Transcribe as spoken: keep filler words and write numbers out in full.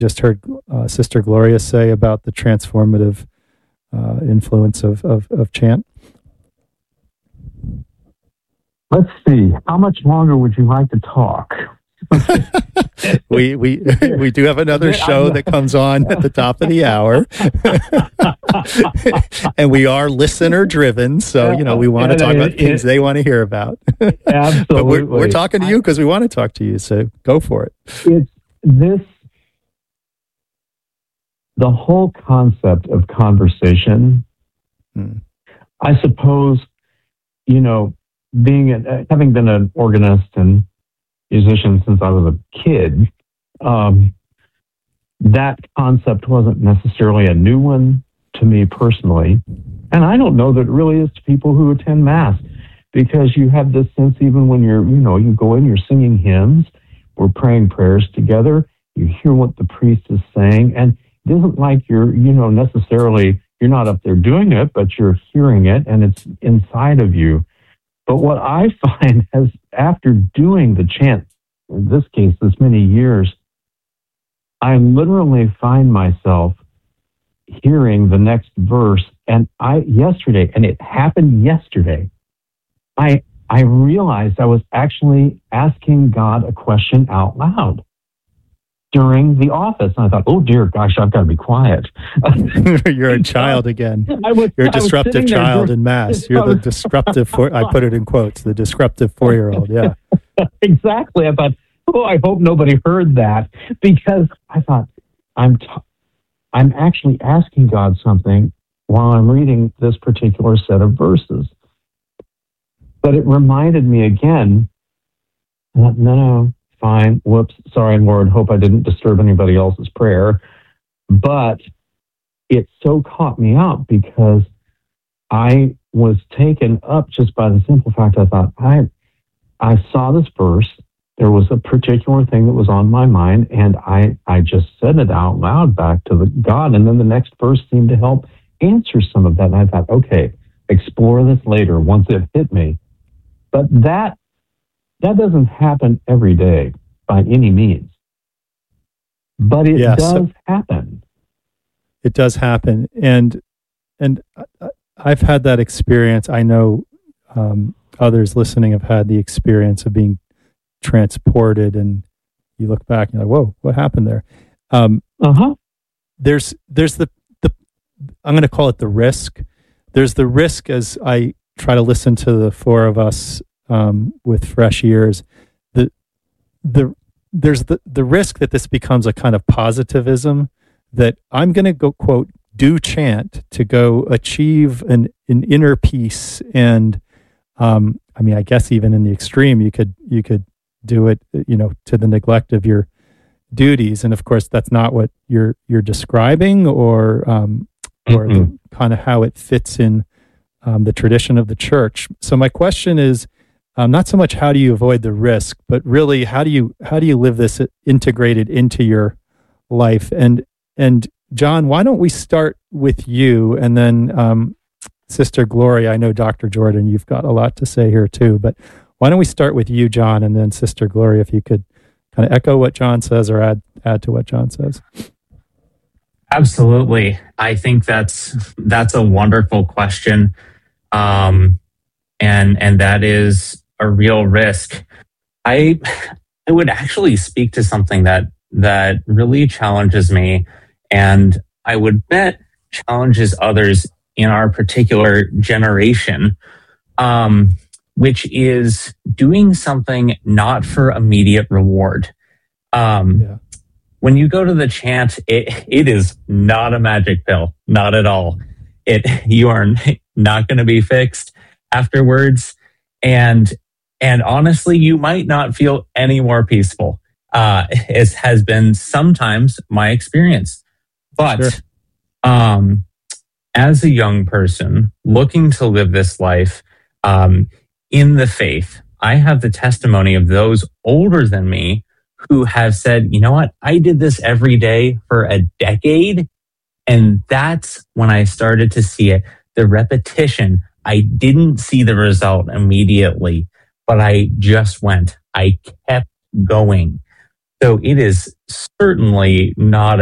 just heard uh, Sister Gloria say about the transformative uh, influence of, of, of chant? Let's see. How much longer would you like to talk? we we we do have another show that comes on at the top of the hour, and we are listener driven. So you know we want to talk about things they want to hear about. Absolutely, but we're, we're talking to you because we want to talk to you. So go for it. It's this. The whole concept of conversation. Hmm. I suppose, you know, being a, having been an organist and musician since I was a kid, um, that concept wasn't necessarily a new one to me personally. And I don't know that it really is to people who attend Mass, because you have this sense, even when you're, you know, you go in, you're singing hymns, we're praying prayers together, you hear what the priest is saying, and it isn't like you're, you know, necessarily, you're not up there doing it, but you're hearing it and it's inside of you. But what I find is after doing the chant, in this case, this many years, I literally find myself hearing the next verse. And I, yesterday, and it happened yesterday, I, I realized I was actually asking God a question out loud during the office. And I thought, oh dear gosh, I've got to be quiet. You're a child again. I was, You're a disruptive child there. in Mass. You're the disruptive, four, I put it in quotes, the disruptive four-year-old, yeah. Exactly. I thought, oh, I hope nobody heard that, because I thought, I'm, t- I'm actually asking God something while I'm reading this particular set of verses. But it reminded me again, that, no, no, fine, whoops, sorry, Lord, hope I didn't disturb anybody else's prayer. But it so caught me out because I was taken up just by the simple fact I thought, I, I saw this verse, there was a particular thing that was on my mind, and I, I just said it out loud back to the God, and then the next verse seemed to help answer some of that. And I thought, okay, explore this later once it hit me. But that that doesn't happen every day by any means. But it yeah, does so happen. It does happen. And and I've had that experience. I know um, others listening have had the experience of being transported, and you look back and you're like, whoa, what happened there? Um, uh-huh. There's there's the, the I'm going to call it the risk. There's the risk as I try to listen to the four of us um, with fresh ears. The the there's the, the risk that this becomes a kind of positivism, that I'm going to go, quote, do chant to go achieve an, an inner peace. And um, I mean, I guess even in the extreme, you could you could do it, you know, to the neglect of your duties. And of course, that's not what you're you're describing, or um, or mm-hmm. the, kind of how it fits in um, the tradition of the church. So my question is, um, not so much how do you avoid the risk, but really how do you how do you live this integrated into your life? And and John, why don't we start with you, and then um, Sister Gloria? I know Doctor Jordan, you've got a lot to say here too, but why don't we start with you, John, and then Sister Gloria, if you could kind of echo what John says or add add to what John says. Absolutely. I think that's that's a wonderful question. Um, and and that is a real risk. I I would actually speak to something that that really challenges me, and I would bet challenges others in our particular generation, um, which is doing something not for immediate reward. Um, yeah. When you go to the chant, it, it is not a magic pill, not at all. It you are not going to be fixed afterwards, and and honestly, you might not feel any more peaceful. Uh, it has been sometimes my experience, but sure. um, as a young person looking to live this life um, in the faith, I have the testimony of those older than me who have said, you know what, I did this every day for a decade. And that's when I started to see it. The repetition, I didn't see the result immediately, but I just went. I kept going. So it is certainly not